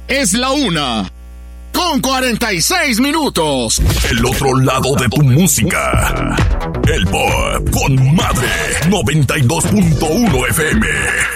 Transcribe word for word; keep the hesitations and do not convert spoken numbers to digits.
Es la una con cuarenta y seis minutos. El otro lado de tu música. El Pop con Madre noventa y dos punto uno F M.